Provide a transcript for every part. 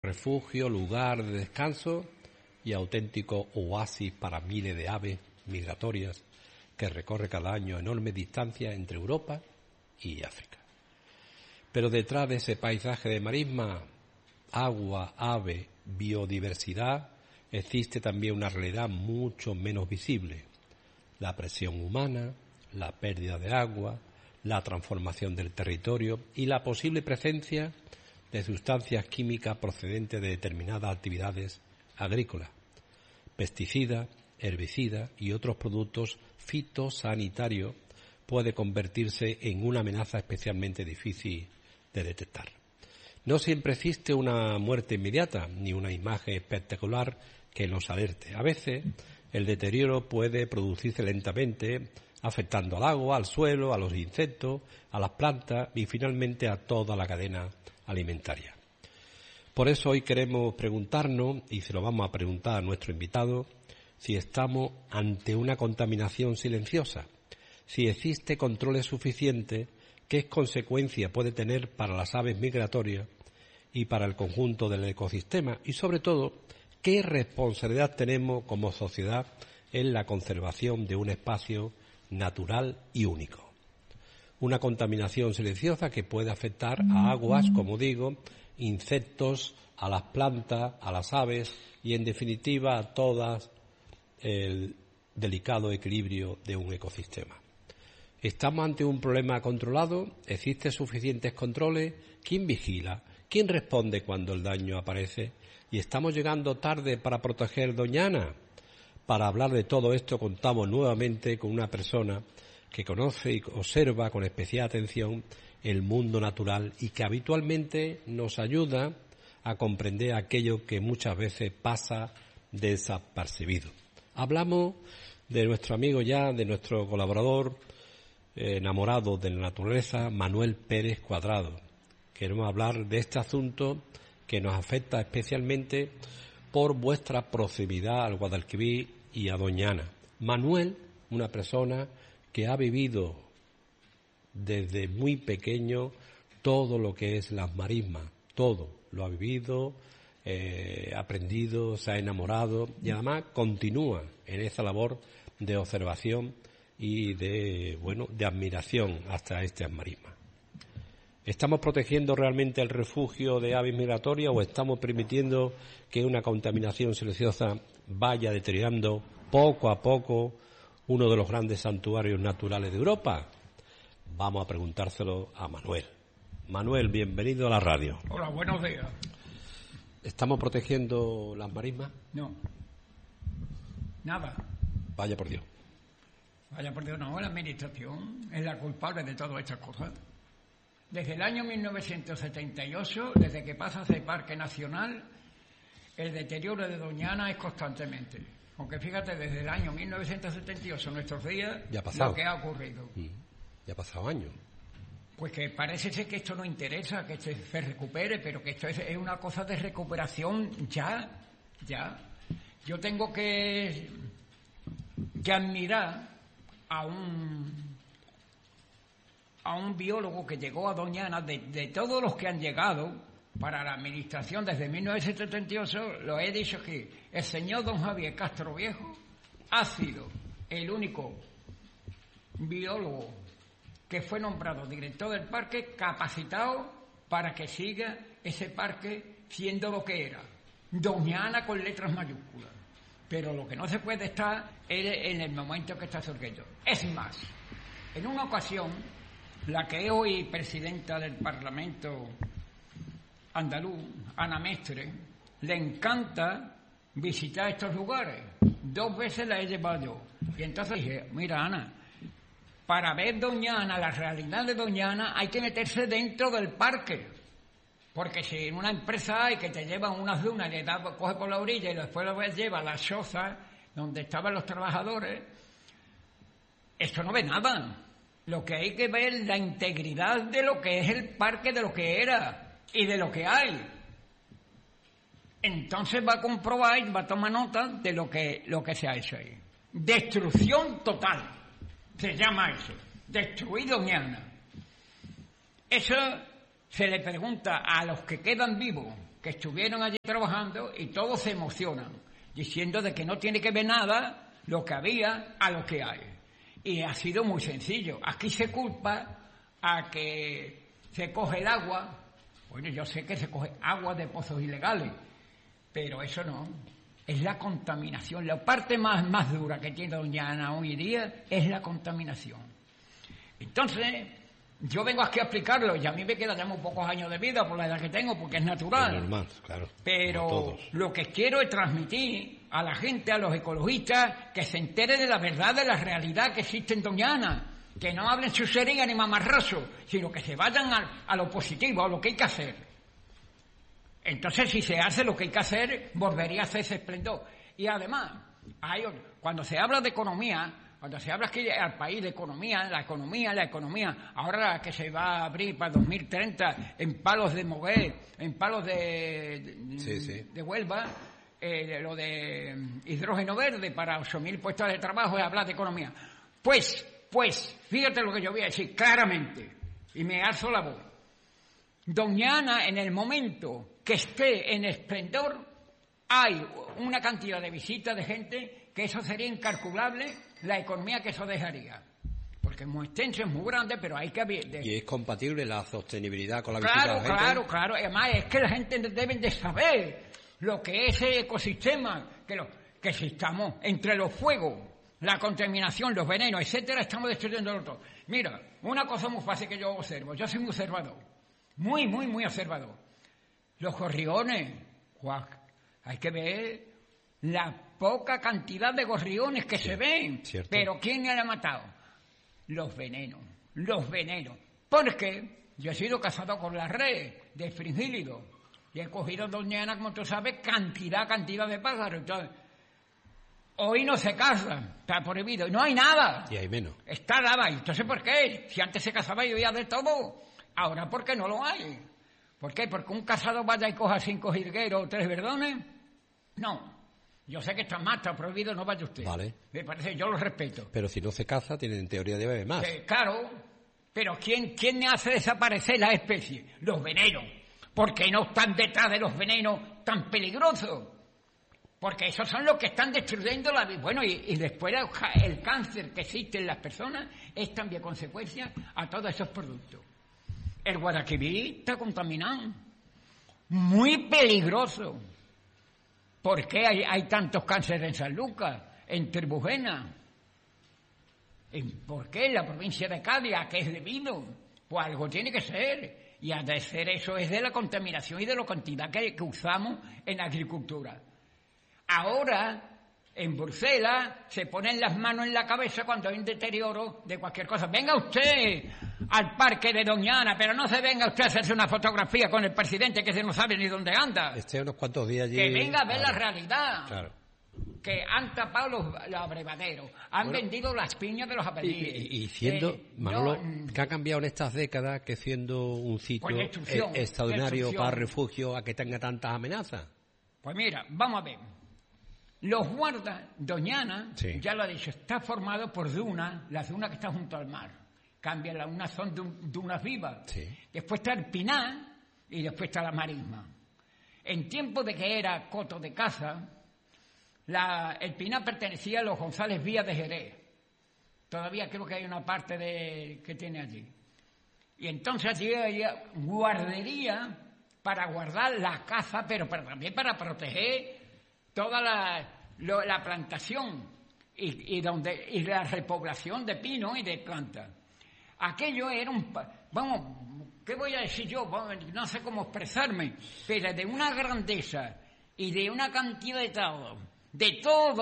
refugio, lugar de descanso y auténtico oasis para miles de aves migratorias que recorre cada año enormes distancias entre Europa y África. Pero detrás de ese paisaje de marisma, agua, ave, biodiversidad, existe también una realidad mucho menos visible: la presión humana, la pérdida de agua, la transformación del territorio y la posible presencia de sustancias químicas procedentes de determinadas actividades agrícolas, pesticidas, herbicidas y otros productos fitosanitarios puede convertirse en una amenaza especialmente difícil de detectar. No siempre existe una muerte inmediata ni una imagen espectacular que nos alerte. A veces el deterioro puede producirse lentamente, afectando al agua, al suelo, a los insectos, a las plantas y finalmente a toda la cadena alimentaria. Por eso hoy queremos preguntarnos, y se lo vamos a preguntar a nuestro invitado, si estamos ante una contaminación silenciosa, si existe controles suficientes, qué consecuencia puede tener para las aves migratorias y para el conjunto del ecosistema y, sobre todo, qué responsabilidad tenemos como sociedad en la conservación de un espacio natural y único. Una contaminación silenciosa que puede afectar a aguas, como digo, insectos, a las plantas, a las aves y, en definitiva, a todo el delicado equilibrio de un ecosistema. ¿Estamos ante un problema controlado? ¿Existen suficientes controles? ¿Quién vigila? ¿Quién responde cuando el daño aparece? ¿Y estamos llegando tarde para proteger Doñana? Para hablar de todo esto contamos nuevamente con una persona que conoce y observa con especial atención el mundo natural y que habitualmente nos ayuda a comprender aquello que muchas veces pasa desapercibido. Hablamos de nuestro amigo ya, de nuestro colaborador enamorado de la naturaleza, Manuel Pérez Cuadrado. Queremos hablar de este asunto que nos afecta especialmente por vuestra proximidad al Guadalquivir y a Doñana. Manuel, una persona que ha vivido desde muy pequeño todo lo que es las marismas, todo lo ha vivido, ha aprendido, se ha enamorado y además continúa en esa labor de observación y de admiración hasta estas marismas. ¿Estamos protegiendo realmente el refugio de aves migratorias o estamos permitiendo que una contaminación silenciosa vaya deteriorando poco a poco uno de los grandes santuarios naturales de Europa? Vamos a preguntárselo a Manuel. Manuel, bienvenido a la radio. Hola, buenos días. ¿Estamos protegiendo las marismas? No. Nada. Vaya por Dios. Vaya por Dios, no. La administración es la culpable de todas estas cosas. Desde el año 1978, desde que pasa a ser parque nacional, el deterioro de Doñana es constantemente. Aunque fíjate, desde el año 1978, nuestros días, lo que ha ocurrido. Ya ha pasado años. Pues que parece ser que esto no interesa, que esto se recupere, pero que esto es una cosa de recuperación ya. Yo tengo que admirar a un biólogo que llegó a Doñana, de todos los que han llegado para la administración desde 1978, lo he dicho aquí, el señor don Javier Castro Viejo ha sido el único biólogo que fue nombrado director del parque capacitado para que siga ese parque siendo lo que era, Doñana con letras mayúsculas. Pero lo que no se puede estar es en el momento que está surgiendo. Es más, en una ocasión, la que es hoy presidenta del Parlamento andaluz, Ana Mestre, le encanta visitar estos lugares. 2 veces la he llevado yo. Y entonces dije, mira, Ana, para ver Doñana, la realidad de Doñana, hay que meterse dentro del parque. Porque si en una empresa hay que te llevan unas dunas y le coge por la orilla y después lo lleva a las chozas donde estaban los trabajadores, esto no ve nada. Lo que hay que ver es la integridad de lo que es el parque, de lo que era y de lo que hay. Entonces va a comprobar y va a tomar nota de lo que se ha hecho ahí. Destrucción total, se llama eso. Destruir Doñana. Eso se le pregunta a los que quedan vivos que estuvieron allí trabajando y todos se emocionan, diciendo de que no tiene que ver nada lo que había a lo que hay. Y ha sido muy sencillo. Aquí se culpa a que se coge el agua. Bueno, yo sé que se coge agua de pozos ilegales, pero eso no. Es la contaminación. La parte más dura que tiene Doñana hoy día es la contaminación. Entonces, yo vengo aquí a explicarlo, y a mí me quedan ya muy pocos años de vida por la edad que tengo, porque es natural. Es normal, claro. Pero lo que quiero es transmitir a la gente, a los ecologistas, que se enteren de la verdad, de la realidad que existe en Doñana. Que no hablen chuchería ni mamarrazo, sino que se vayan a lo positivo, a lo que hay que hacer. Entonces, si se hace lo que hay que hacer, volvería a hacerse esplendor. Y además, cuando se habla de economía, cuando se habla aquí al país de economía, la economía, ahora que se va a abrir para 2030 en Palos de Moguer, en Palos de Huelva, lo de hidrógeno verde para 8.000 puestos de trabajo, es hablar de economía. Pues, fíjate lo que yo voy a decir claramente, y me alzo la voz. Doñana, en el momento que esté en esplendor, hay una cantidad de visitas de gente que eso sería incalculable, la economía que eso dejaría. Porque es muy extenso, es muy grande, pero hay que... ¿Y es compatible la sostenibilidad con la visita de la gente? Claro. Además, es que la gente debe de saber lo que es el ecosistema, que si estamos entre los fuegos, la contaminación, los venenos, etcétera, estamos destruyendo todo. Mira, una cosa muy fácil que yo observo. Yo soy muy observador. Muy observador. Los gorriones. Hay que ver la poca cantidad de gorriones que se ven. Cierto. Pero ¿quién le ha matado? Los venenos. Porque yo he sido casado con la red de fringílidos. Y he cogido Doñana, como tú sabes, cantidad de pájaros. Entonces, hoy no se caza, está prohibido, y no hay nada. Y hay menos. Está nada. Entonces, ¿por qué? Si antes se cazaba y había de todo, ahora ¿por qué no lo hay? ¿Por qué? ¿Porque un cazador vaya y coja 5 jilgueros o 3 verdones? No. Yo sé que está mal, está prohibido, no vaya usted. Vale. Me parece, yo lo respeto. Pero si no se caza, en teoría debe haber más. Claro, pero ¿quién hace desaparecer la especie? Los venenos. ¿Por qué no están detrás de los venenos tan peligrosos? Porque esos son los que están destruyendo la vida. Bueno, y después el cáncer que existe en las personas es también consecuencia a todos esos productos. El Guadalquivir está contaminado. Muy peligroso. ¿Por qué hay tantos cánceres en San Lucas, en Tribujena? ¿Por qué en la provincia de Cádiz? ¿A qué es debido? Pues algo tiene que ser. Y a de ser eso es de la contaminación y de la cantidad que usamos en la agricultura. Ahora, en Bruselas, se ponen las manos en la cabeza cuando hay un deterioro de cualquier cosa. Venga usted al parque de Doñana, pero no se venga usted a hacerse una fotografía con el presidente que se no sabe ni dónde anda. Esté unos cuantos días allí. Que venga a ver la realidad. Claro. Que han tapado los abrevaderos, han vendido las piñas de los apellidos. Y siendo, Manolo, ¿qué ha cambiado en estas décadas que siendo un sitio extraordinario para refugio a que tenga tantas amenazas? Pues mira, vamos a ver. Los guardas, Doñana, ya lo ha dicho, está formado por dunas, las dunas que están junto al mar. Cambian, unas son dunas vivas. Sí. Después está el pinar y después está la marisma. En tiempo de que era coto de caza, el pinar pertenecía a los González Vías de Jerez. Todavía creo que hay una parte que tiene allí. Y entonces allí había guardería para guardar la caza, pero también para proteger toda la plantación y la repoblación de pino y de plantas. Aquello era ¿qué voy a decir yo? No sé cómo expresarme, pero de una grandeza y de una cantidad de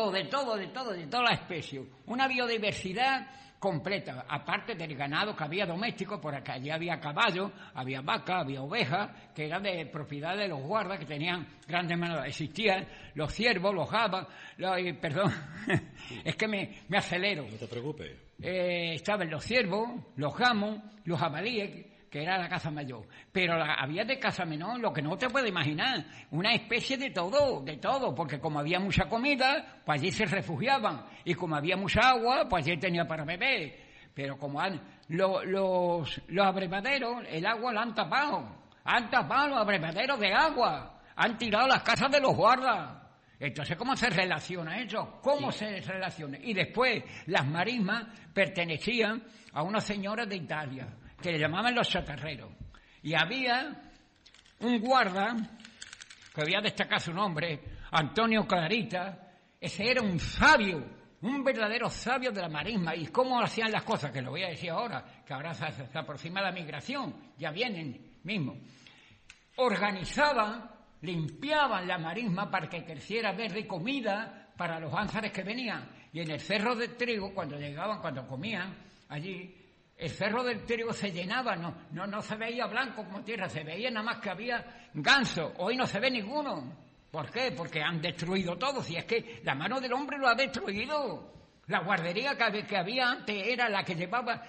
toda la especie, una biodiversidad completa, aparte del ganado que había doméstico, por acá allí había caballos, había vacas, había ovejas, que eran de propiedad de los guardas, que tenían grandes manadas. Existían los ciervos, los jabas, perdón, es que me acelero. No te preocupes. Estaban los ciervos, los gamos, los jabalíes, que era la caza mayor. Pero había de caza menor, lo que no te puedes imaginar, una especie de todo, porque como había mucha comida, pues allí se refugiaban, y como había mucha agua, pues allí tenía para beber. Pero como los abrevaderos, el agua la han tapado los abrevaderos de agua. han tirado las casas de los guardas. Entonces, ¿cómo se relaciona eso? ¿Cómo se relaciona? Y después, las marismas pertenecían a unos señores de Italia, que le llamaban los chatarreros. Y había un guarda, que voy a destacar su nombre, Antonio Clarita. Ese era un sabio, un verdadero sabio de la marisma. ¿Y cómo hacían las cosas? Que lo voy a decir ahora, que ahora se aproxima la migración, ya vienen mismo. Organizaban, limpiaban la marisma para que creciera verde y comida para los ánsares que venían. Y en el cerro del trigo, cuando llegaban, cuando comían allí, el cerro del trigo se llenaba, no se veía blanco como tierra, se veía nada más que había ganso. Hoy no se ve ninguno. ¿Por qué? Porque han destruido todo. Si es que la mano del hombre lo ha destruido. La guardería que había antes era la que llevaba,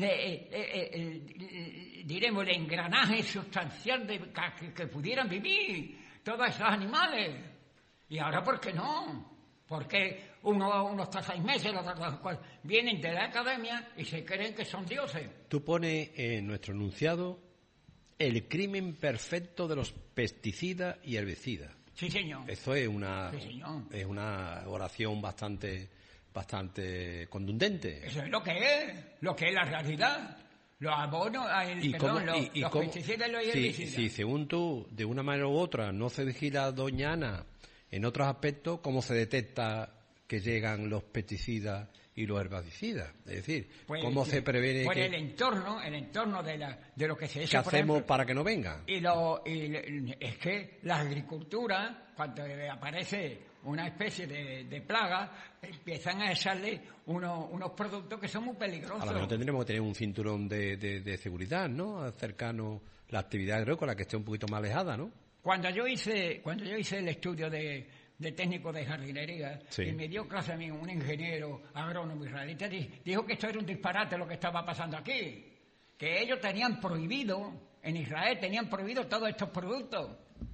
diremos, el engranaje sustancial de que pudieran vivir todos esos animales. Y ahora, ¿por qué no? Porque uno está 6 meses, los otros vienen de la academia y se creen que son dioses. Tú pones en nuestro enunciado el crimen perfecto de los pesticidas y herbicidas. Sí, señor. Eso es una, sí, señor. Es una oración bastante contundente. Eso es lo que es la realidad. Los abonos, los pesticidas y los herbicidas. Si según tú, de una manera u otra, no se vigila, doña Ana, en otros aspectos, ¿cómo se detecta que llegan los pesticidas y los herbicidas? Es decir, ¿cómo se previene que el entorno de lo que se echa? ¿Qué hacemos para que no vengan? Y es que la agricultura, cuando aparece una especie de plaga, empiezan a echarle unos productos que son muy peligrosos. A lo mejor tendremos que tener un cinturón de seguridad, ¿no? Cercano la actividad agrícola, que esté un poquito más alejada, ¿no? Cuando yo hice el estudio de técnico de jardinería, sí, y me dio clase a mí un ingeniero agrónomo israelita, dijo que esto era un disparate lo que estaba pasando aquí, que ellos tenían prohibido, en Israel tenían prohibido todos estos productos,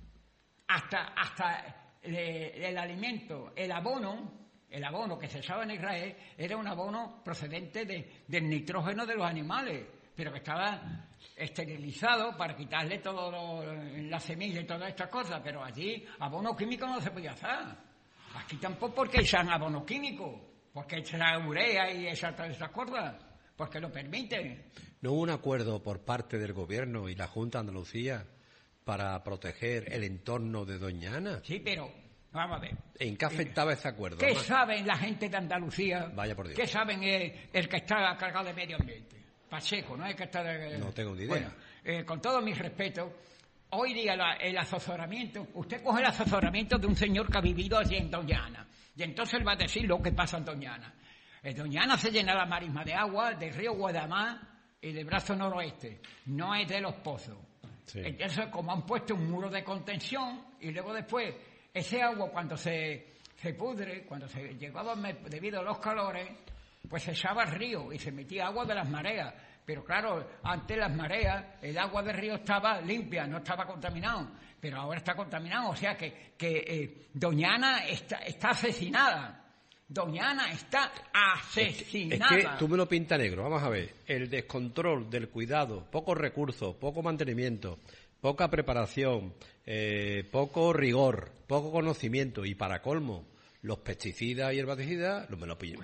hasta el alimento, el abono que se usaba en Israel era un abono procedente del nitrógeno de los animales, pero que estaba esterilizado para quitarle todo la semilla y todas estas cosas, pero allí abono químico no se podía hacer. Aquí tampoco, porque echan abono químico, porque echan urea y echan todas esas cosas, porque lo permiten. ¿No hubo un acuerdo por parte del gobierno y la Junta de Andalucía para proteger el entorno de Doña Ana? Sí, pero vamos a ver. ¿En qué afectaba ese acuerdo? ¿Qué saben la gente de Andalucía? Vaya por Dios. ¿Qué saben el que está cargado de medio ambiente? Pacheco, ¿no? Es que está no tengo ni idea. Bueno, con todo mi respeto, hoy día el asesoramiento, usted coge el asesoramiento de un señor que ha vivido allí en Doña Ana, y entonces él va a decir lo que pasa en Doña Ana. En Doña Ana se llena la marisma de agua del río Guadamá y del brazo noroeste, no es de los pozos. Sí. Entonces, como han puesto un muro de contención, y luego después, ese agua cuando se pudre, cuando se llegaba debido a los calores, pues se echaba al río y se metía agua de las mareas. Pero claro, antes las mareas, el agua del río estaba limpia, no estaba contaminado. Pero ahora está contaminado, o sea que Doña Ana está asesinada. Doña Ana está asesinada. Es que tú me lo pintas negro. Vamos a ver, el descontrol del cuidado, pocos recursos, poco mantenimiento, poca preparación, poco rigor, poco conocimiento y para colmo, los pesticidas y herbicidas me lo pinta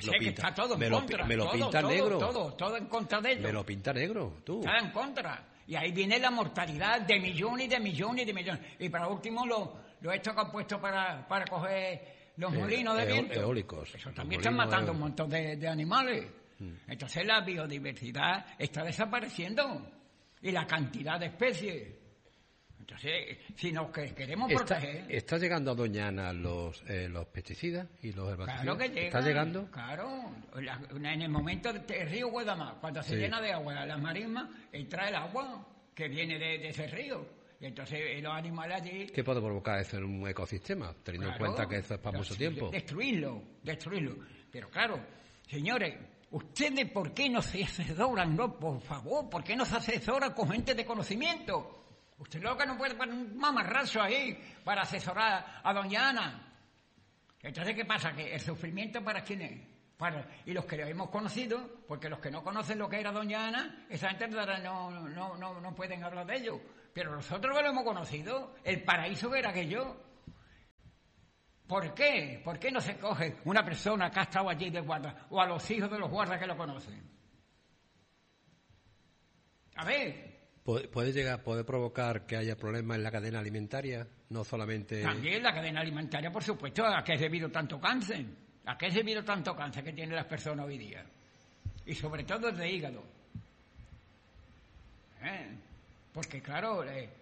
negro. Todo en contra de ellos. Me lo pinta negro, tú. Está en contra. Y ahí viene la mortalidad de millones y de millones y de millones. Y para último, lo estos que han puesto para coger los molinos de viento. Eólicos. Eso también están matando un montón de animales. Entonces la biodiversidad está desapareciendo. Y la cantidad de especies. Entonces, si nos queremos proteger... ¿Está llegando a Doña Ana los pesticidas y los herbicidas? Claro que llega. ¿Está llegando? Claro. En el momento del río Guadamá, cuando se llena de agua las marismas, él trae el agua que viene de ese río. Y entonces los animales allí... ¿Qué puede provocar eso en un ecosistema? Teniendo en cuenta que eso es para mucho tiempo. Destruirlo. Pero claro, señores, ¿ustedes por qué no se asesoran? No, por favor, ¿por qué no se asesoran con gente de conocimiento? Usted lo que no puede poner un mamarrazo ahí para asesorar a Doña Ana. Entonces, ¿qué pasa? Que el sufrimiento, ¿para quién es? Y los que lo hemos conocido, porque los que no conocen lo que era Doña Ana, esa gente no pueden hablar de ello. Pero nosotros lo hemos conocido, el paraíso que era aquello. ¿Por qué? ¿Por qué no se coge una persona que ha estado allí de guarda o a los hijos de los guardas que lo conocen? A ver. ¿Puede provocar que haya problemas en la cadena alimentaria? No solamente... También la cadena alimentaria, por supuesto. ¿A qué es debido tanto cáncer? ¿A qué es debido tanto cáncer que tienen las personas hoy día? Y sobre todo el de hígado. Porque claro,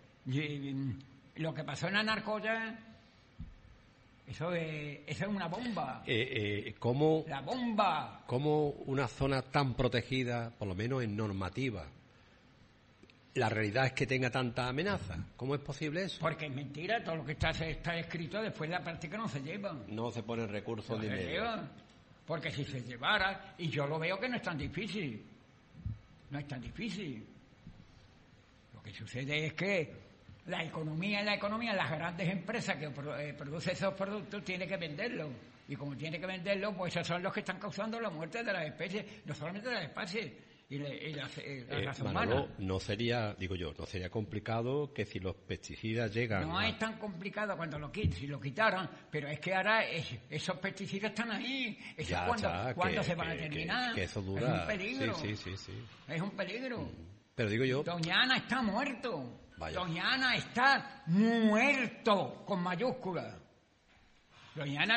lo que pasó en Anarcoya, eso es una bomba. ¿Cómo, la bomba. ¿Cómo una zona tan protegida, por lo menos en normativa, la realidad es que tenga tanta amenaza? ¿Cómo es posible eso? Porque es mentira, todo lo que está escrito, después de la práctica no se lleva. No se ponen recursos ni medios. Porque si se llevara, y yo lo veo que no es tan difícil. No es tan difícil. Lo que sucede es que la economía, las grandes empresas que producen esos productos tienen que venderlos. Y como tienen que venderlos, pues esos son los que están causando la muerte de las especies, no solamente de las especies, y la raza humana. No sería complicado que si los pesticidas llegan... No es tan complicado cuando si lo quitaran, pero es que ahora esos pesticidas están ahí. Eso cuando se van a terminar. Que eso dura... Es un peligro. Sí. Es un peligro. Pero digo yo... Doña Ana está muerto. Vaya. Doña Ana está muerto, con mayúsculas. Doña Ana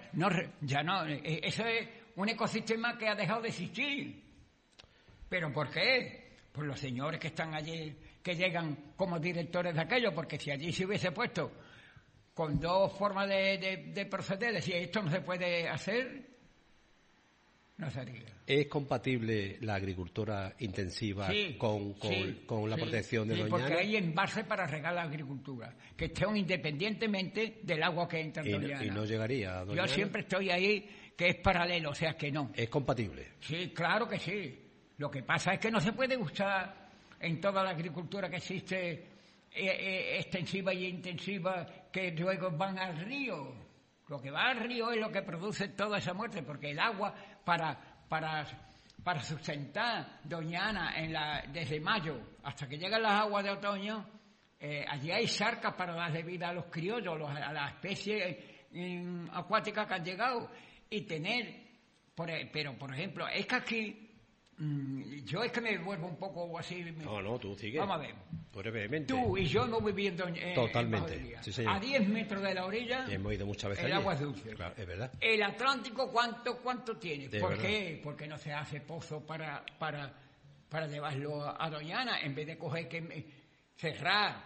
eso es un ecosistema que ha dejado de existir. ¿Pero por qué? Por los señores que están allí, que llegan como directores de aquello, porque si allí se hubiese puesto con dos formas de proceder, decir esto no se puede hacer, no sería. ¿Es compatible la agricultura intensiva con la protección de Doña Ana? Porque hay embalses para regar la agricultura, que estén independientemente del agua que entra en Doña Ana. Y no llegaría a Doña Ana. Yo siempre estoy ahí, que es paralelo, o sea que no. ¿Es compatible? Sí, claro que sí. Lo que pasa es que no se puede usar en toda la agricultura que existe extensiva y intensiva, que luego van al río. Lo que va al río es lo que produce toda esa muerte, porque el agua para sustentar Doña Ana desde mayo hasta que llegan las aguas de otoño, allí hay charcas para darle vida a los criollos, a las especies acuáticas que han llegado, y pero por ejemplo, es que aquí yo es que me vuelvo un poco así. No, tú sigue. Vamos a ver. Brevemente. Tú y yo hemos vivido totalmente. Sí, señor. A 10 metros de la orilla. Y hemos ido muchas veces el allí. agua es dulce. Claro, es verdad. El Atlántico, ¿cuánto tiene? ¿Por qué? Porque no se hace pozo para llevarlo a Doña Ana, en vez de coger cerrar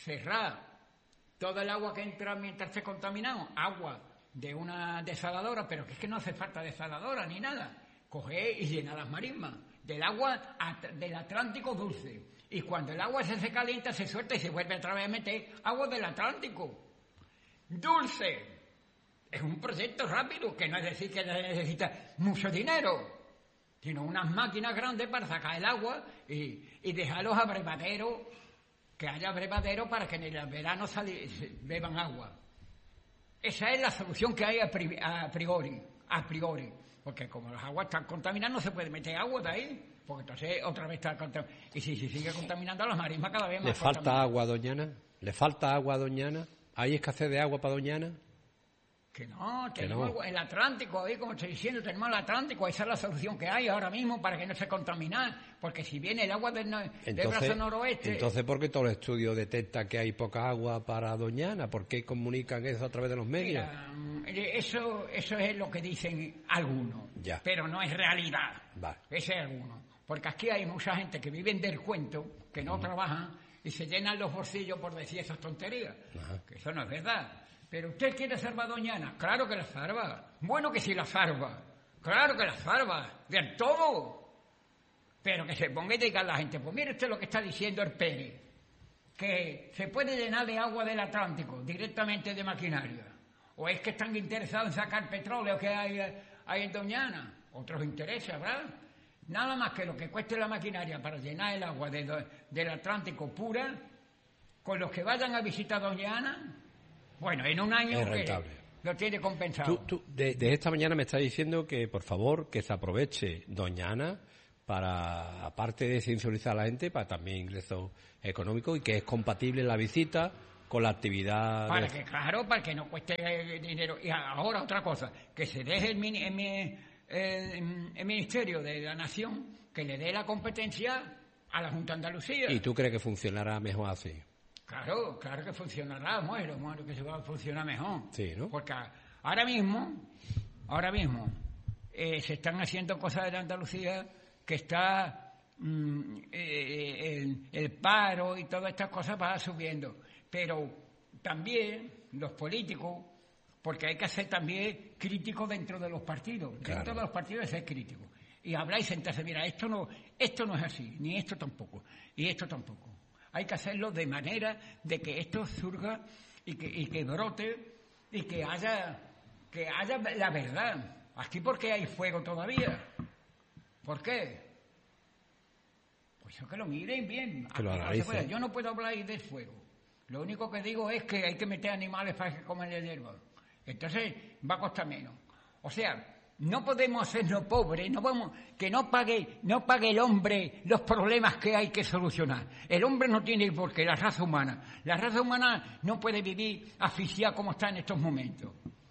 todo el agua que entra mientras esté contaminado, agua de una desaladora, pero que es que no hace falta desaladora ni nada. Coger y llenar las marismas del agua del Atlántico dulce. Y cuando el agua se calienta, se suelta y se vuelve otra vez a meter agua del Atlántico dulce. Es un proyecto rápido, que no es decir que necesita mucho dinero, sino unas máquinas grandes para sacar el agua y dejar los abrevaderos, que haya abrevaderos para que en el verano beban agua. Esa es la solución que hay a priori. Porque como las aguas están contaminadas, no se puede meter agua de ahí, porque entonces otra vez está contaminada. Y si se sigue contaminando, las marismas cada vez más. ¿Le falta agua a Doña Ana? ¿Le falta agua a Doña Ana? ¿Hay escasez de agua para Doña Ana? Que no, tenemos el Atlántico, ahí como estoy diciendo, tenemos el Atlántico, esa es la solución que hay ahora mismo para que no se contamine, porque si viene el agua del brazo noroeste... Entonces, ¿por qué todo el estudio detecta que hay poca agua para Doña Ana? ¿Por qué comunican eso a través de los medios? Mira, eso es lo que dicen algunos, pero no es realidad, ese es alguno, porque aquí hay mucha gente que viven del cuento, que no trabajan y se llenan los bolsillos por decir esas tonterías, que eso no es verdad. ¿Pero usted quiere salvar a Doña Ana? Claro que la salva. Bueno que sí la salva. Claro que la salva. Del todo. Pero que se ponga y diga a la gente, pues mire usted lo que está diciendo el Pérez, que se puede llenar de agua del Atlántico directamente de maquinaria. ¿O es que están interesados en sacar petróleo que hay en Doña Ana? Otros intereses, ¿verdad? Nada más que lo que cueste la maquinaria para llenar el agua del Atlántico pura, con los que vayan a visitar a Doña Ana... Bueno, en un año es rentable. Lo tiene compensado. Tú de esta mañana me estás diciendo que, por favor, que se aproveche Doña Ana para, aparte de sensibilizar a la gente, para también ingresos económicos y que es compatible la visita con la actividad. Para que no cueste dinero. Y ahora otra cosa, que se deje el Ministerio de la Nación, que le dé la competencia a la Junta de Andalucía. ¿Y tú crees que funcionará mejor así? Claro que funcionará, muero que se va a funcionar mejor. Sí, ¿no? Porque ahora mismo se están haciendo cosas en Andalucía que está el paro y todas estas cosas va subiendo. Pero también los políticos, porque hay que ser también críticos dentro de los partidos. Claro. Dentro de los partidos hay que ser críticos. Y hablar y sentarse, mira, esto no es así, ni esto tampoco, y esto tampoco. Hay que hacerlo de manera de que esto surja y que brote y que haya la verdad. Aquí, ¿por qué hay fuego todavía? ¿Por qué? Pues eso que lo miren bien. Que lo analicen. Yo no puedo hablar del fuego. Lo único que digo es que hay que meter animales para que coman la hierba. Entonces va a costar menos. O sea, no podemos hacernos pobres, que no pague el hombre los problemas que hay que solucionar. El hombre no tiene por qué, la raza humana no puede vivir asfixiada como está en estos momentos.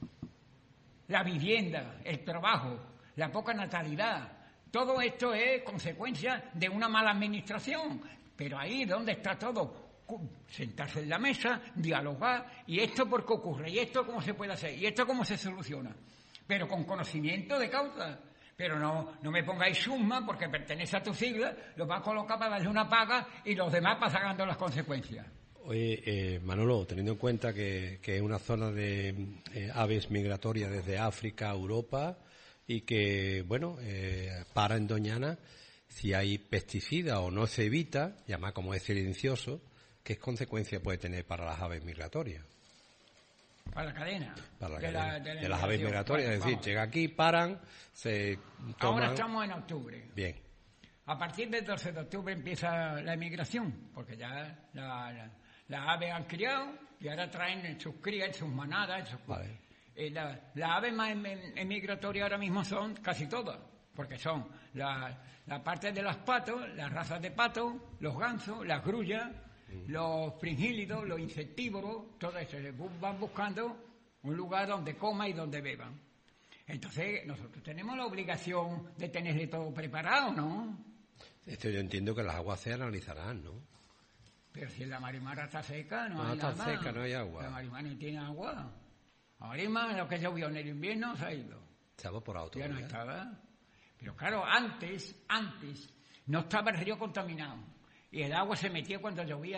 La vivienda, el trabajo, la poca natalidad, todo esto es consecuencia de una mala administración. Pero ahí, ¿dónde está todo? Sentarse en la mesa, dialogar, y esto por qué ocurre, y esto cómo se puede hacer, y esto cómo se soluciona. Pero con conocimiento de causa. Pero no me pongáis summa porque pertenece a tu sigla, lo vas a colocar para darle una paga y los demás pasando las consecuencias. Oye, Manolo, teniendo en cuenta que es una zona de aves migratorias desde África a Europa y que, para en Doñana, si hay pesticida o no se evita, y además como es silencioso, ¿qué consecuencias puede tener para las aves migratorias? Para la cadena. De las aves migratorias, es decir, llega aquí, paran, se toman... Ahora estamos en octubre. Bien. A partir del 12 de octubre empieza la emigración, porque ya las aves han criado y ahora traen sus crías, sus manadas. Vale. Las aves más emigratorias ahora mismo son casi todas, porque son la parte de los patos, las razas de patos, los gansos, las grullas, los fringílidos, los insectívoros, todo eso. Van buscando un lugar donde coman y donde beban. Entonces, nosotros tenemos la obligación de tenerle todo preparado, ¿no? Esto yo entiendo que las aguas se analizarán, ¿no? Pero si la marimara está seca, no hay está nada. Seca, no hay agua. La marimara no tiene agua. La marimara, lo que llovió en el invierno, se ha ido. Se ha evaporado todo. Ya no estaba. Pero claro, antes no estaba el río contaminado. Y el agua se metía cuando llovía,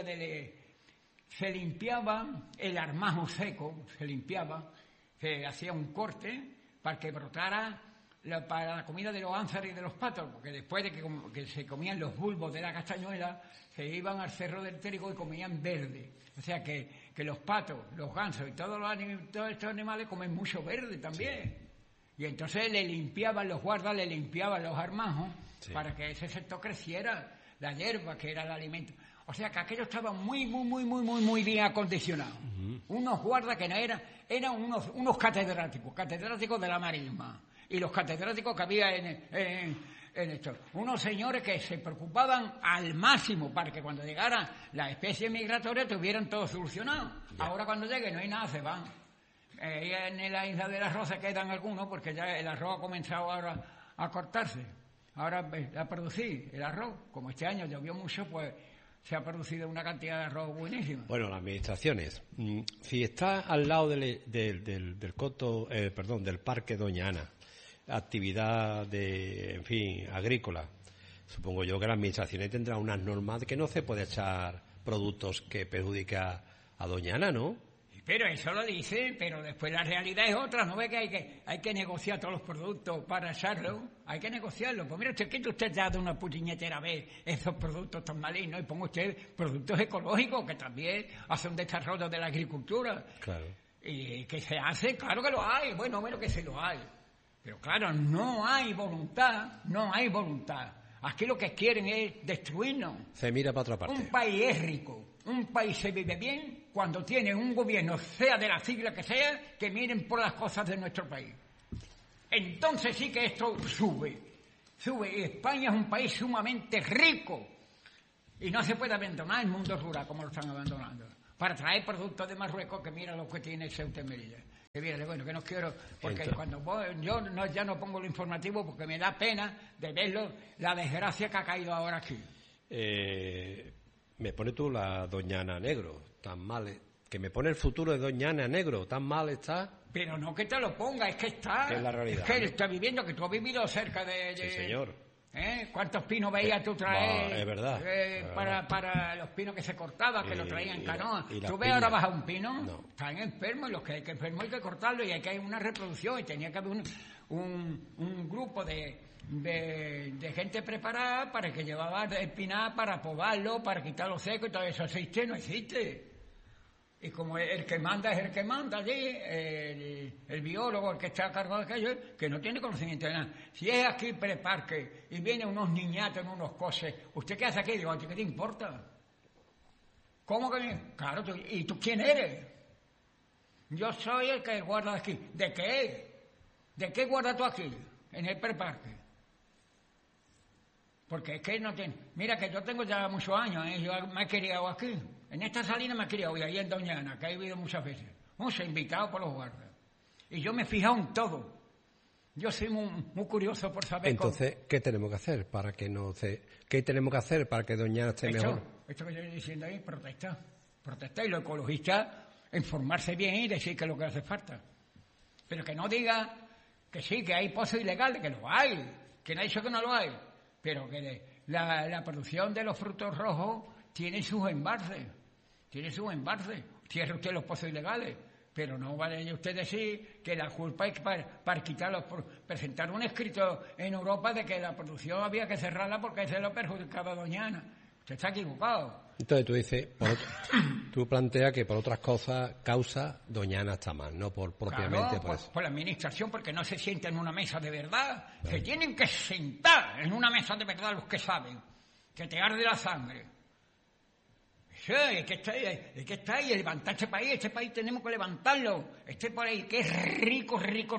se limpiaba el armajo seco, se hacía un corte para que brotara para la comida de los ánsares y de los patos, porque después de que se comían los bulbos de la castañuela, se iban al Cerro del Térico y comían verde. O sea que los patos, los gansos y todos estos animales comen mucho verde también. Sí. Y entonces le limpiaban los guardas, le limpiaban los armajos, sí, para que ese sector creciera, la hierba, que era el alimento. O sea que aquello estaba muy bien acondicionado. Uh-huh. Unos guardas que no eran unos catedráticos de la marisma. Y los catedráticos que había en esto. Unos señores que se preocupaban al máximo para que cuando llegara la especie migratoria tuvieran todo solucionado. Yeah. Ahora cuando llegue no hay nada, se van. En la isla del arroz se quedan algunos porque ya el arroz ha comenzado ahora a cortarse. Ahora a producir el arroz. Como este año llovió mucho, pues se ha producido una cantidad de arroz buenísima. Bueno, las administraciones. Si está al lado del Parque Doña Ana, actividad agrícola, supongo yo que las administraciones tendrán unas normas de que no se puede echar productos que perjudican a Doña Ana, ¿no? Pero eso lo dicen, pero después la realidad es otra. ¿No ve que hay que negociar todos los productos para echarlo? Hay que negociarlo. Pues mira, quita usted ya de una puñetera vez esos productos tan malignos y ponga usted productos ecológicos que también hacen un desarrollo de la agricultura. Claro. Y que se hace, claro que lo hay. Bueno, que se lo hay. Pero claro, no hay voluntad. Aquí lo que quieren es destruirnos. Se mira para otra parte. Un país es rico. Un país se vive bien cuando tiene un gobierno, sea de la sigla que sea, que miren por las cosas de nuestro país. Entonces sí que esto sube. sube. Y España es un país sumamente rico. Y no se puede abandonar el mundo rural como lo están abandonando. Para traer productos de Marruecos, que mira lo que tiene Ceuta y Melilla. Que mira, bueno, que no quiero, porque cuando yo ya no pongo lo informativo porque me da pena de verlo, la desgracia que ha caído ahora aquí. Me pone tú la doña Ana Negro, tan mal, que me pone el futuro de doña Ana Negro, tan mal está. Pero no que te lo ponga, es que está. Que es la realidad. Es que él está viviendo, que tú has vivido cerca de... Sí, señor. ¿Cuántos pinos veías tú traer? Es verdad. Para los pinos que se cortaban, que lo traían en canoa. ¿Tú ves piña. ahora baja un pino? No. Están enfermos, y los que hay que enfermos hay que cortarlo y hay que haber una reproducción y tenía que haber un grupo de gente preparada para que llevaba espinar, para podarlo, para quitarlo seco y todo eso. ¿Existe? No existe. Y como el que manda es el que manda allí, el biólogo, el que está a cargo de aquello, que no tiene conocimiento de nada. Si es aquí preparque y vienen unos niñatos en unos coches, ¿usted qué hace aquí? Digo, ¿qué te importa? ¿Cómo que? Claro, ¿y tú quién eres? Yo soy el que guarda de aquí. ¿De qué? ¿De qué guardas tú aquí, en el preparque? Porque es que no tiene... Mira que yo tengo ya muchos años, yo me he criado aquí. En esta salina me he criado, y ahí en Doña Ana, que he vivido muchas veces. Muchos invitados por los guardas. Y yo me he fijado en todo. Yo soy muy curioso por saber... Entonces, ¿qué tenemos que hacer para que no se... ¿Qué tenemos que hacer para que Doña Ana esté mejor? Esto que yo estoy diciendo ahí, protestar. Protestar, y los ecologistas, informarse bien y decir que es lo que hace falta. Pero que no diga que sí, que hay pozos ilegales, que lo hay. Que no ha dicho que no lo hay. Pero que la producción de los frutos rojos tiene sus embalses. Tiene sus embalses. Cierre usted los pozos ilegales. Pero no vale usted decir que la culpa es para quitarlos, por presentar un escrito en Europa de que la producción había que cerrarla porque se lo perjudicaba a Doña Ana. Usted está equivocado. Entonces tú dices, tú planteas que por otras causas Doña Ana está mal, no propiamente por eso. Por la administración, porque no se sientan en una mesa de verdad. Vale. Se tienen que sentar en una mesa de verdad los que saben, que te arde la sangre. Sí, es que está ahí, levantar este país tenemos que levantarlo. Este país que es rico,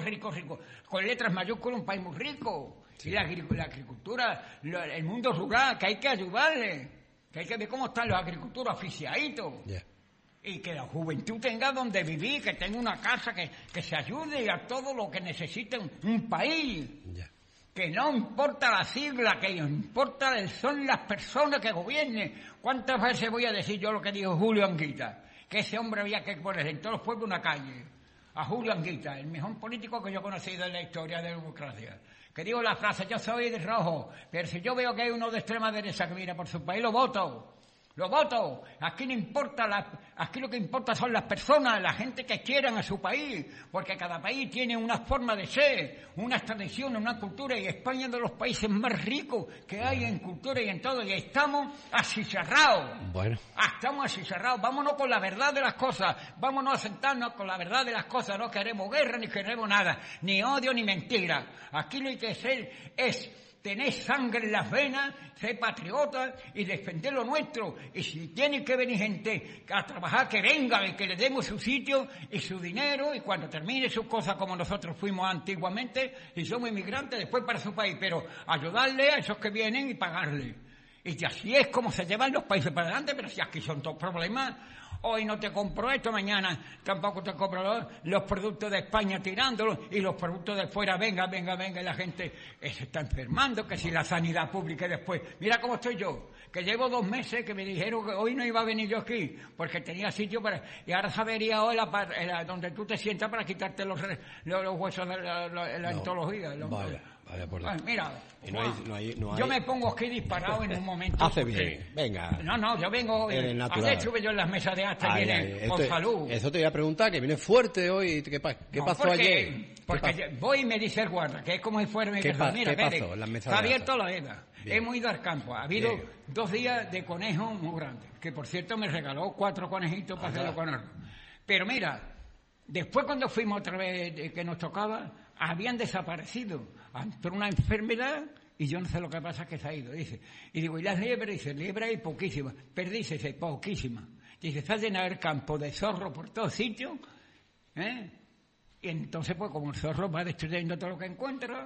con letras mayúsculas, un país muy rico. Sí. Y la agricultura, el mundo rural, que hay que ayudarle, que hay que ver cómo están los agricultores aficiaditos. Yeah. Y que la juventud tenga donde vivir, que tenga una casa, que se ayude a todo lo que necesite un país. Yeah. Que no importa la sigla, que importa son las personas que gobiernen. ¿Cuántas veces voy a decir yo lo que dijo Julio Anguita? Que ese hombre había que poner en todos los pueblos una calle. A Julio Anguita, el mejor político que yo he conocido en la historia de la democracia. Que digo la frase, yo soy de rojo, pero si yo veo que hay uno de extrema derecha que mira por su país, lo voto. Lo voto. Aquí no importa, aquí lo que importa son las personas, la gente que quieran a su país, porque cada país tiene una forma de ser, unas tradiciones, una cultura, y España es de los países más ricos que hay en cultura y en todo, y estamos achicharrados. Bueno. Estamos achicharrados. Vámonos con la verdad de las cosas, vámonos a sentarnos con la verdad de las cosas. No queremos guerra, ni queremos nada, ni odio, ni mentira. Aquí lo que hay que hacer es tener sangre en las venas, ser patriota y defender lo nuestro. Y si tiene que venir gente a trabajar, que venga y que le demos su sitio y su dinero, y cuando termine sus cosas como nosotros fuimos antiguamente, y somos inmigrantes, después para su país, pero ayudarle a esos que vienen y pagarle. Y así es como se llevan los países para adelante, pero si aquí son todos problemas. Hoy no te compro esto, mañana tampoco te compro los productos de España tirándolos, y los productos de fuera, venga, y la gente se está enfermando, que si la sanidad pública, y después, mira cómo estoy yo, que llevo 2 meses que me dijeron que hoy no iba a venir yo aquí, porque tenía sitio para, y ahora sabería hoy donde tú te sientas para quitarte los huesos de la entología. Vaya por mira, no hay... yo me pongo aquí disparado en un momento. Hace bien, venga. No, yo vengo... Ayer estuve yo en las mesas de hasta y viene con salud. Eso te iba a preguntar, que viene fuerte hoy. ¿Qué pasó ayer? Porque voy y me dice el guarda, que es como si fuera mi casa. Mira, pasó en las mesas está abierto la EDA. Hemos ido al campo. Ha habido 2 días de conejos muy grandes, que por cierto me regaló 4 conejitos para hacerlo con arroz. Pero mira, después cuando fuimos otra vez que nos tocaba, habían desaparecido. Entró una enfermedad y yo no sé lo que pasa, que se ha ido. Dice, y digo, ¿y las liebres? Dice, liebres hay poquísimas. Perdices hay poquísimas. Dice, está lleno el campo de zorro por todos sitios. Y entonces, pues como el zorro va destruyendo todo lo que encuentra,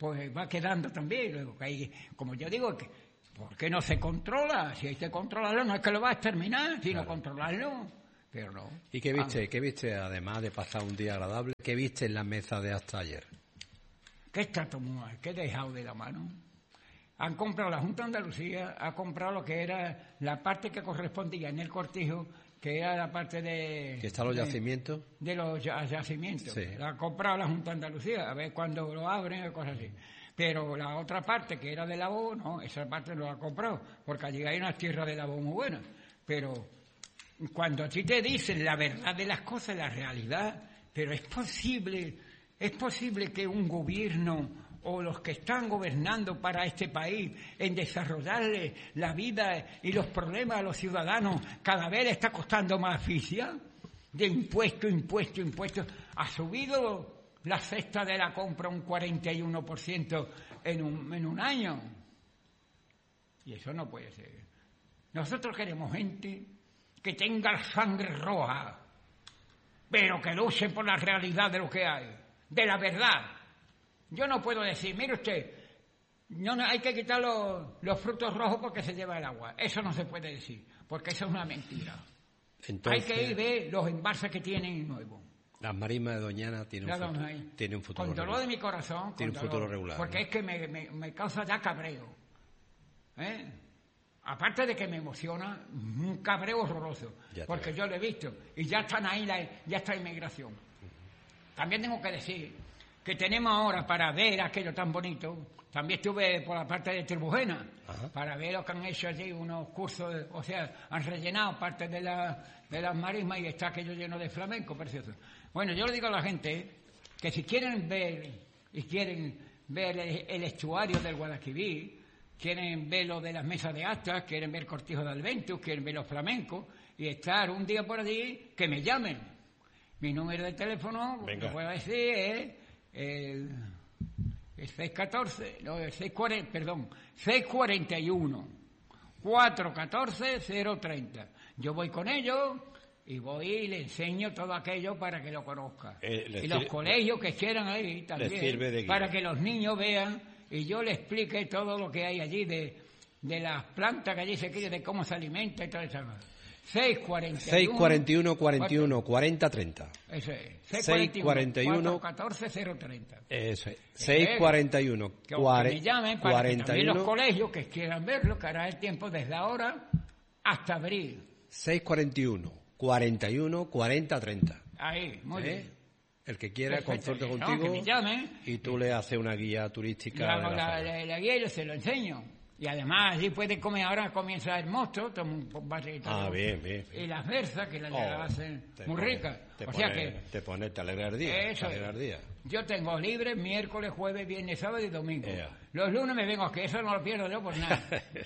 pues va quedando también. Luego, que hay, como yo digo, que ¿por qué no se controla? Si hay que controlarlo, no es que lo va a exterminar, sino controlarlo. Pero no. ¿Y qué viste, además de pasar un día agradable, qué viste en la mesa de hasta ayer? ¿Qué está tomando? ¿Qué he dejado de la mano? Han comprado, la Junta de Andalucía ha comprado lo que era la parte que correspondía en el cortijo, que era la parte de... ¿Que están los yacimientos? De los yacimientos. Sí. La ha comprado la Junta de Andalucía, a ver cuándo lo abren o cosas así. Pero la otra parte, que era de Labó, no, esa parte no la ha comprado, porque allí hay unas tierras de Labó muy buenas. Pero cuando a ti te dicen la verdad de las cosas, la realidad, pero es posible que un gobierno o los que están gobernando para este país en desarrollarle la vida y los problemas a los ciudadanos cada vez le está costando más asfixia de impuesto. Ha subido la cesta de la compra un 41% en un año. Y eso no puede ser. Nosotros queremos gente que tenga la sangre roja, pero que luche por la realidad de lo que hay, de la verdad. Yo no puedo decir, mire usted, no hay que quitar los frutos rojos porque se lleva el agua. Eso no se puede decir, porque eso es una mentira. Entonces, hay que ir a ver los embalses que tienen nuevos. Las marismas de Doñana tienen un futuro con dolor regular. de mi corazón. Tiene un futuro regular. Porque ¿no? es que me causa ya cabreo. Aparte de que me emociona, un cabreo horroroso. Porque yo lo he visto. Y ya están ahí, ya está la inmigración. También tengo que decir que tenemos ahora para ver aquello tan bonito. También estuve por la parte de Tribujena, para ver lo que han hecho allí, unos cursos, o sea, han rellenado parte de las marismas y está aquello lleno de flamenco, precioso. Bueno, yo le digo a la gente que si quieren ver el estuario del Guadalquivir, quieren ver lo de las mesas de actas, quieren ver Cortijo de Alventus, quieren ver los flamencos y estar un día por allí, que me llamen. Mi número de teléfono, lo puedo decir, es el 614, no, el 641 414 030. Yo voy con ellos y voy y le enseño todo aquello para que lo conozca. Y los colegios que quieran ahí también, para que los niños vean y yo les explique todo lo que hay allí de las plantas que allí se quiere, de cómo se alimenta y todo eso. 641 41 40 30. Eso es. 641 14 030. Eso es. 641 que me llamen para que también los colegios que quieran verlo, que hará el tiempo desde ahora hasta abril. 641 41 40 30. Ahí, muy bien. El que quiera consulte contigo, que me llamen, y tú le haces una guía turística. La guía yo se lo enseño. Y además allí puede comer, ahora comienza el mosto, toma un barrito. Bien. Y las berzas, que las hacen muy ricas. Te alegra el día. Eso Yo tengo libre miércoles, jueves, viernes, sábado y domingo. Los lunes me vengo aquí, eso no lo pierdo yo por nada.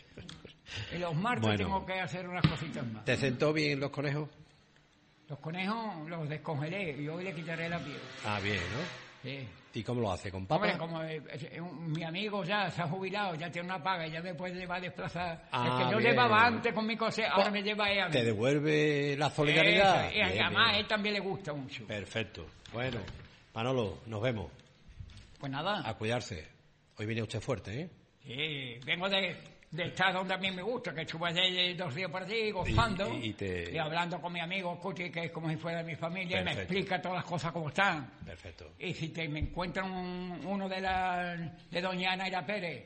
Y los martes tengo que hacer unas cositas más. ¿Te sentó bien los conejos? Los conejos los descongelé y hoy le quitaré la piel. Bien, ¿no? Sí. ¿Y cómo lo hace? ¿Con papas? Hombre, como mi amigo ya se ha jubilado, ya tiene una paga y ya después le va a desplazar. El que yo llevaba antes con mi cosecha, ahora me lleva ella. ¿Te devuelve la solidaridad? Y además a él también le gusta mucho. Perfecto. Bueno, Manolo, nos vemos. Pues nada. A cuidarse. Hoy viene usted fuerte, ¿eh? Sí, vengo de estar donde a mí me gusta, que estuve allí 2 días por allí gozando y hablando con mi amigo Cuti, que es como si fuera de mi familia. Perfecto. Y me explica todas las cosas como están. Perfecto. Y si me encuentran uno de doña Ana Ira Pérez,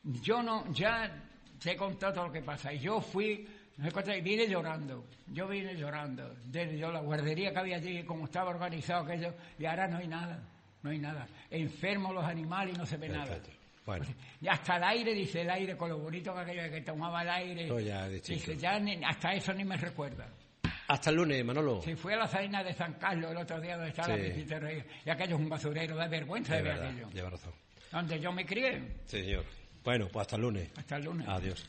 ya te he contado todo lo que pasa. Y yo fui, y vine llorando. Yo vine llorando. La guardería que había allí, como estaba organizado aquello, y ahora no hay nada. Enfermos los animales y no se ve nada. Bueno. Y hasta el aire, dice el aire, con lo bonito que aquello que tomaba el aire. Dice, hasta eso ni me recuerda. Hasta el lunes, Manolo. Si fui a la Salina de San Carlos el otro día donde estaba la visita Reyes, y aquello es un basurero, da vergüenza de ver aquello. Lleva razón. Donde yo me crié. Sí, señor. Bueno, pues hasta el lunes. Hasta el lunes. Adiós.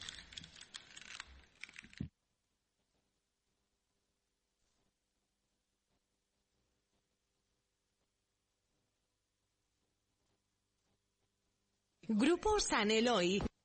Grupo San Eloy.